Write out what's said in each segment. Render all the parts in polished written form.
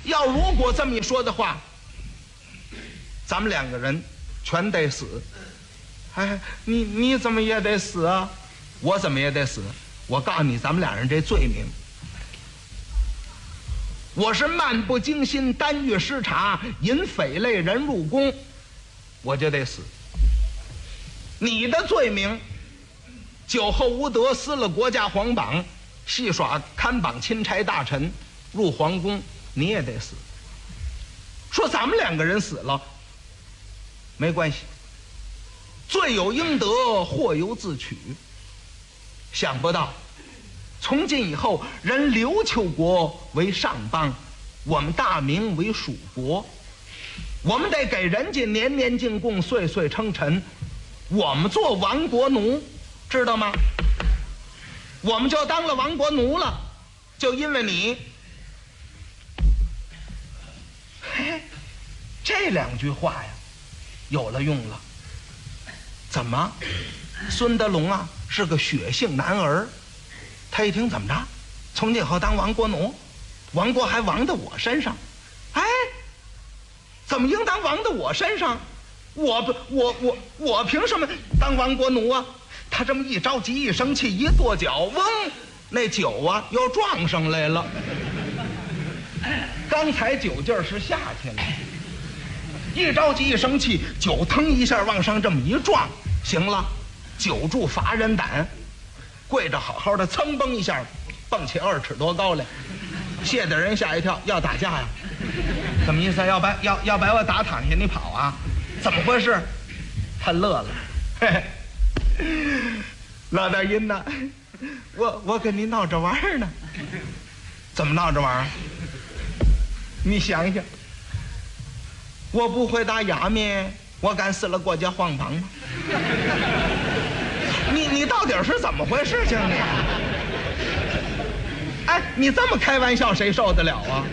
要如果这么一说的话，咱们两个人全得死。哎，你怎么也得死啊？我怎么也得死？我告诉你，咱们俩人这罪名，我是漫不经心、耽遇失察、引匪类人入宫，我就得死。你的罪名，酒后无德，撕了国家皇榜，戏耍看榜钦差大臣，入皇宫，你也得死。说咱们两个人死了，没关系，罪有应得，祸由自取。想不到，从今以后，人刘丘国为上邦，我们大明为属国，我们得给人家年年进贡，岁岁称臣，我们做亡国奴，知道吗？我们就当了亡国奴了，就因为你。嘿，这两句话呀，有了用了。怎么？孙德龙啊，是个血性男儿。他一听怎么着，从今以后当亡国奴，亡国还亡到我身上。哎，怎么应当亡到我身上？我凭什么当亡国奴啊？他这么一着急，一生气，一跺脚，嗡，那酒啊又撞上来了。刚才酒劲儿是下去了，一着急一生气，酒腾一下往上这么一撞，行了，酒助伐人胆，跪着好好的，噌蹦一下蹦起2尺多高来，吓得人吓一跳，要打架呀？怎么意思？要把我打躺下你跑啊？怎么回事？他乐了，嘿嘿，老大阴呐，我跟你闹着玩呢。怎么闹着玩？你想想，我不会打哑谜，我敢撕了国家皇榜吗？你到底是怎么回事情你？哎，你这么开玩笑，谁受得了啊？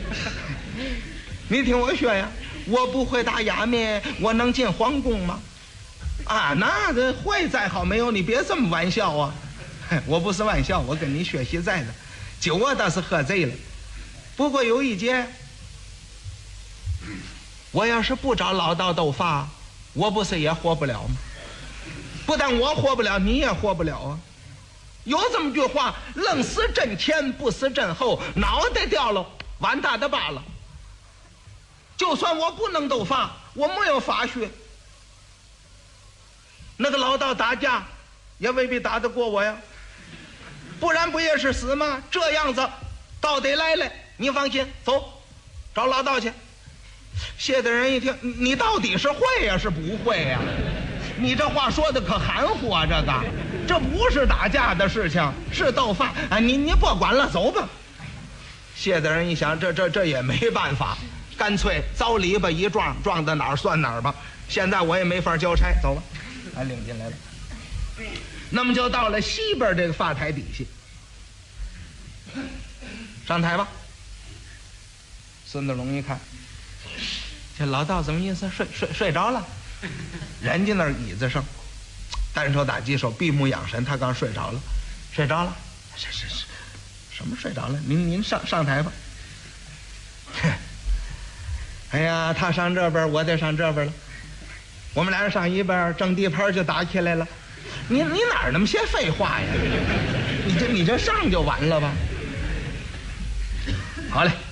你听我说呀，我不会打哑谜，我能进皇宫吗？啊，那这会再好没有，你别这么玩笑啊！我不是玩笑，我跟你学习在的。酒我倒是喝醉了，不过有一节，我要是不找老道斗法，我不是也活不了吗？不但我活不了，你也活不了啊！有这么句话，愣死阵前不死阵后，脑袋掉了完蛋的罢了。就算我不能斗法，我没有法学，那个老道打架也未必打得过我呀，不然不也是死吗？这样子道得来了，你放心，走，找老道去。谢的人一听，你到底是会呀是不会呀？你这话说的可含糊啊，这不是打架的事情，是斗法。哎，你不管了，走吧。谢的人一想，这也没办法，干脆遭篱笆一撞，撞到哪儿算哪儿吧。现在我也没法交差，走吧，还领进来了。那么就到了西边这个发台底下，上台吧。孙德龙一看，这老道怎么意思？睡着了。人家那椅子上，单手打鸡手，闭目养神，他刚睡着了，是什么睡着了？您上台吧。哎呀，他上这边，我得上这边了。我们俩人上一边，正地盘就打起来了。你哪儿那么些废话呀？你这上就完了吧？好嘞。